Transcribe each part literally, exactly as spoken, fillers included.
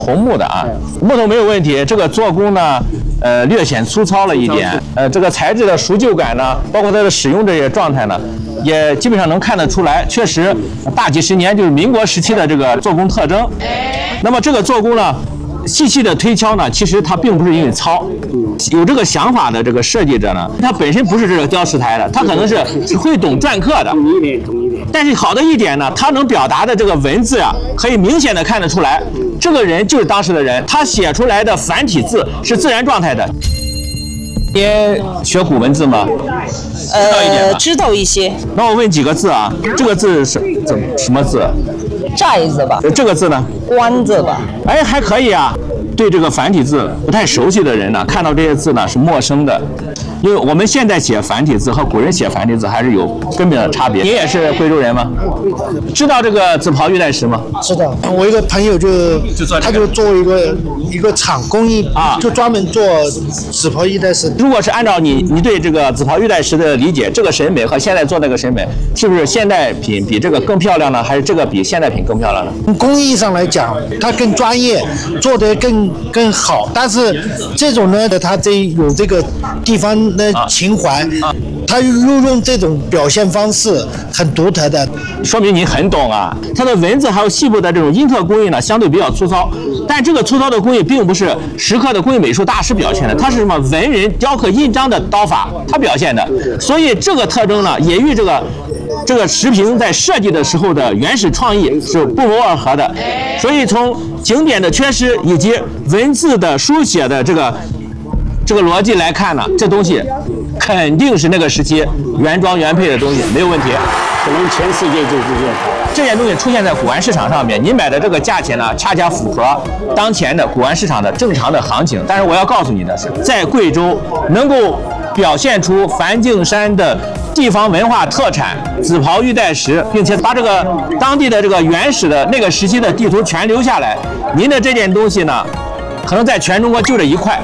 红木的啊，木头没有问题。这个做工呢，呃，略显粗糙了一点。呃，这个材质的熟旧感呢，包括它的使用这些状态呢，也基本上能看得出来，确实大几十年就是民国时期的这个做工特征。那么这个做工呢，细细的推敲呢，其实它并不是因为糙，有这个想法的这个设计者呢，他本身不是这个雕石台的，他可能是会懂篆刻的。但是好的一点呢，他能表达的这个文字啊，可以明显的看得出来，这个人就是当时的人，他写出来的繁体字是自然状态的。也学古文字吗？ 呃，知道一些。 那我问几个字啊，这个字是怎什么字？ 寨字吧。 这个字呢？ 官字吧。 哎，还可以啊。对这个繁体字不太熟悉的人呢，看到这些字呢是陌生的，因为我们现在写繁体字和古人写繁体字还是有根本的差别。你也是贵州人吗？知道这个紫袍玉带石吗？ 知道。我一个朋友就就做、这个、他就做一个一个厂工艺啊，就专门做紫袍玉带石。 如果是按照你你对这个紫袍玉带石的理解，这个审美和现在做那个审美，是不是现代品比这个更漂亮呢？还是这个比现代品更漂亮呢？ 从工艺上来讲，它更专业，做得更更好。但是这种呢，它这有这个地方的情怀，啊、它又用这种表现方式很独特的， 说明你很懂啊。它的文字还有细部的这种阴刻工艺呢，相对比较粗糙，但这个粗糙的工艺并不是石刻的工艺美术大师表现的，它是什么文人雕刻印章的刀法它表现的，所以这个特征呢，也与这个。这个石屏在设计的时候的原始创意是不谋而合的，所以从景点的缺失以及文字的书写的这个这个逻辑来看呢，这东西肯定是那个时期原装原配的东西，没有问题。 可能全世界就是这样。 这件东西出现在古玩市场上面，你买的这个价钱呢，恰恰符合当前的古玩市场的正常的行情。但是我要告诉你的是，在贵州能够表现出梵净山的地方文化特产紫袍玉带石，并且把这个当地的这个原始的那个时期的地图全留下来，您的这件东西呢，可能在全中国就这一块。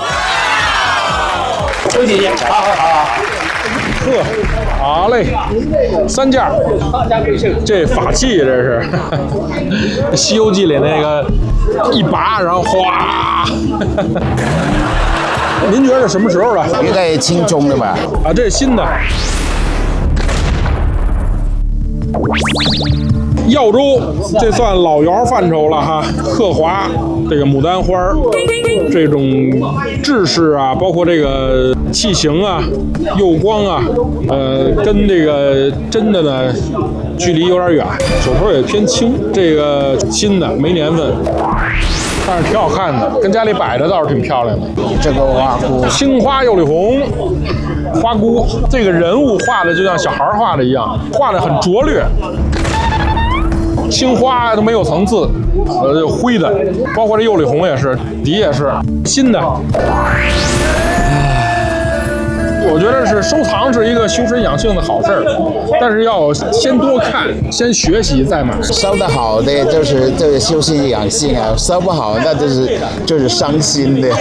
周姐姐，好好好。 呵，好嘞，三件，这法器这是，《西游记》里那个一拔，然后哗。您觉得是什么时候的？ 应该清中的吧？ 啊，这是新的。耀州这算老窑范畴了哈，刻华这个牡丹花这种制式啊，包括这个器型啊、釉光啊，呃，跟这个真的呢距离有点远，手头也偏轻。这个新的没年份，但是挺好看的，跟家里摆着倒是挺漂亮的。 这个花菇， 青花釉里红。花菇这个人物画的就像小孩画的一样，画的很拙劣。青花都没有层次，呃，灰的，包括这釉里红也是，底也是新的。我觉得是收藏是一个修身养性的好事儿，但是要先多看，先学习再买。 收得好的就是就是修身养性啊，收不好那就是就是伤心的。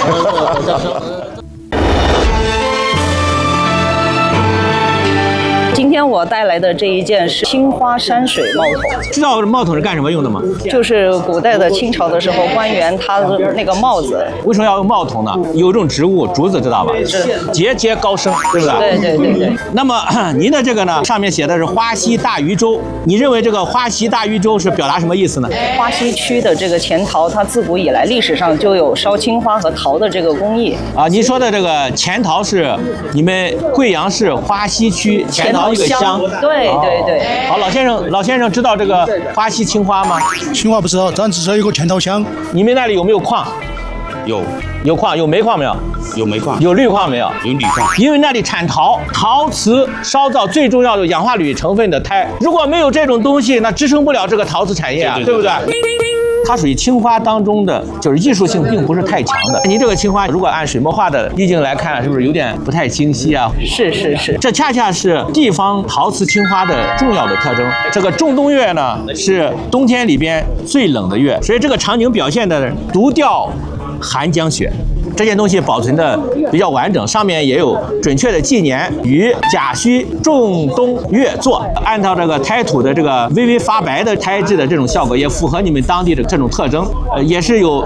今天我带来的这一件是青花山水帽筒。 知道帽筒是干什么用的吗？ 就是古代的清朝的时候，官员他的那个帽子。 为什么要用帽筒呢？有一种植物竹子知道吧？ 是节节高升，对不对？ 对对对对。 那么您的这个呢，上面写的是花溪大鱼洲，你认为这个花溪大鱼洲是表达什么意思呢？ 花溪区的这个钱陶，它自古以来历史上就有烧青花和陶的这个工艺。 啊，您说的这个钱陶是你们贵阳市花溪区钱陶一个乡。 对对对。 好，老先生，老先生知道这个花溪青花吗？ 青花不知道，咱只知道有个钱陶乡。 你们那里有没有矿？ 有。 有矿，有煤矿没有？ 有煤矿。 有铝矿没有？ 有铝矿。 因为那里产陶，陶瓷烧造最重要的氧化铝成分的胎，如果没有这种东西，那支撑不了这个陶瓷产业啊，对, 对, 对, 对不对？它属于青花当中的，就是艺术性并不是太强的。您这个青花，如果按水墨画的意境来看，是不是有点不太清晰啊？ 是是是， 这恰恰是地方陶瓷青花的重要的特征。这个仲冬月呢，是冬天里边最冷的月，所以这个场景表现的独钓寒江雪。这件东西保存的比较完整，上面也有准确的纪年，于甲戌仲冬月做，按照这个胎土的这个微微发白的胎质的这种效果，也符合你们当地的这种特征。呃，也是有